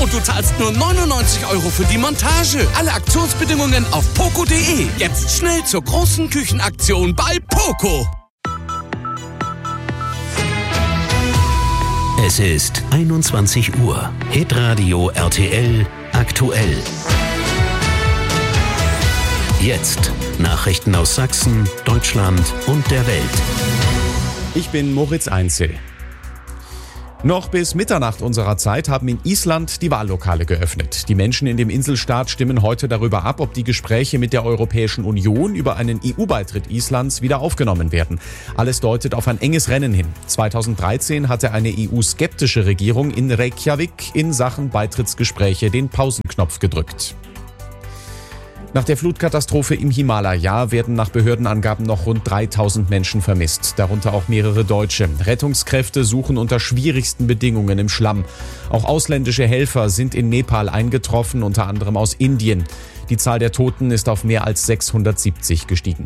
und du zahlst nur 99 € für die Montage. Alle Aktionsbedingungen auf poco.de. Jetzt schnell zur großen Küchenaktion bei Poco. Es ist 21 Uhr. Hitradio RTL aktuell. Jetzt Nachrichten aus Sachsen, Deutschland und der Welt. Ich bin Moritz Einzel. Noch bis Mitternacht unserer Zeit haben in Island die Wahllokale geöffnet. Die Menschen in dem Inselstaat stimmen heute darüber ab, ob die Gespräche mit der Europäischen Union über einen EU-Beitritt Islands wieder aufgenommen werden. Alles deutet auf ein enges Rennen hin. 2013 hatte eine EU-skeptische Regierung in Reykjavik in Sachen Beitrittsgespräche den Pausenknopf gedrückt. Nach der Flutkatastrophe im Himalaya werden nach Behördenangaben noch rund 3000 Menschen vermisst, darunter auch mehrere Deutsche. Rettungskräfte suchen unter schwierigsten Bedingungen im Schlamm. Auch ausländische Helfer sind in Nepal eingetroffen, unter anderem aus Indien. Die Zahl der Toten ist auf mehr als 670 gestiegen.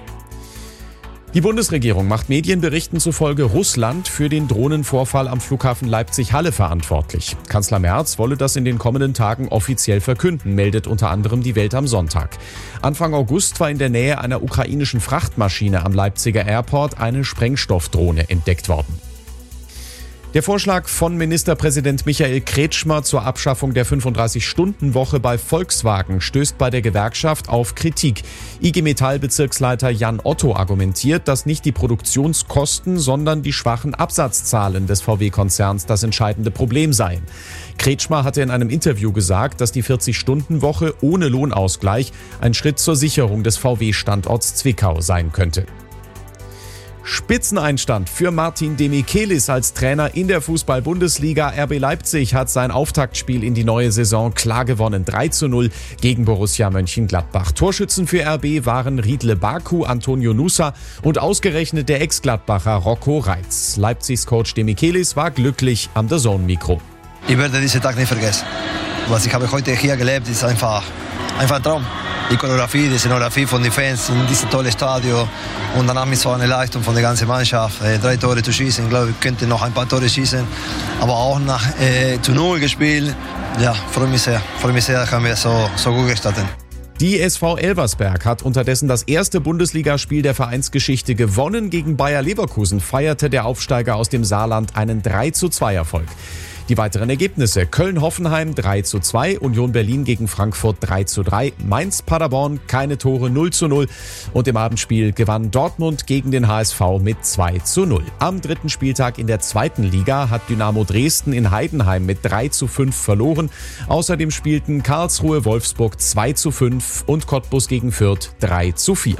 Die Bundesregierung macht Medienberichten zufolge Russland für den Drohnenvorfall am Flughafen Leipzig-Halle verantwortlich. Kanzler Merz wolle das in den kommenden Tagen offiziell verkünden, meldet unter anderem die Welt am Sonntag. Anfang August war in der Nähe einer ukrainischen Frachtmaschine am Leipziger Airport eine Sprengstoffdrohne entdeckt worden. Der Vorschlag von Ministerpräsident Michael Kretschmer zur Abschaffung der 35-Stunden-Woche bei Volkswagen stößt bei der Gewerkschaft auf Kritik. IG Metall-Bezirksleiter Jan Otto argumentiert, dass nicht die Produktionskosten, sondern die schwachen Absatzzahlen des VW-Konzerns das entscheidende Problem seien. Kretschmer hatte in einem Interview gesagt, dass die 40-Stunden-Woche ohne Lohnausgleich ein Schritt zur Sicherung des VW-Standorts Zwickau sein könnte. Spitzeneinstand für Martin Demichelis als Trainer in der Fußball-Bundesliga. RB Leipzig hat sein Auftaktspiel in die neue Saison klar gewonnen. 3:0 gegen Borussia Mönchengladbach. Torschützen für RB waren Riedle Baku, Antonio Nusa und ausgerechnet der Ex-Gladbacher Rocco Reitz. Leipzigs Coach Demichelis war glücklich am DAZN-Mikro. Ich werde diesen Tag nicht vergessen. Was ich habe heute hier gelebt, ist einfach ein Traum. Die Choreografie, die Szenografie von den Fans in diesem tollen Stadion und danach mit so einer Leistung von der ganzen Mannschaft. 3 Tore zu schießen, ich glaube, wir könnten noch ein paar Tore schießen, aber auch nach zu 0 gespielt. Ja, freue mich sehr, haben wir so gut gestartet. Die SV Elversberg hat unterdessen das erste Bundesligaspiel der Vereinsgeschichte gewonnen. Gegen Bayer Leverkusen feierte der Aufsteiger aus dem Saarland einen 3:2-Erfolg. Die weiteren Ergebnisse: Köln-Hoffenheim 3:2, Union Berlin gegen Frankfurt 3:3, Mainz-Paderborn keine Tore 0:0 und im Abendspiel gewann Dortmund gegen den HSV mit 2:0. Am dritten Spieltag in der zweiten Liga hat Dynamo Dresden in Heidenheim mit 3:5 verloren. Außerdem spielten Karlsruhe Wolfsburg 2:5 und Cottbus gegen Fürth 3:4.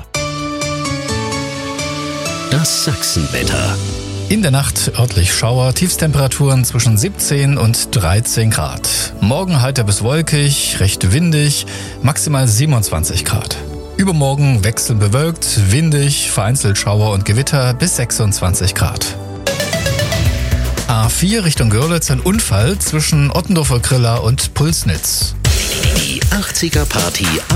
Das Sachsenwetter. In der Nacht örtlich Schauer, Tiefstemperaturen zwischen 17 und 13 Grad. Morgen heiter bis wolkig, recht windig, maximal 27 Grad. Übermorgen wechselnd bewölkt, windig, vereinzelt Schauer und Gewitter bis 26 Grad. A4 Richtung Görlitz, ein Unfall zwischen Ottendorfer Griller und Pulsnitz. Die 80er Party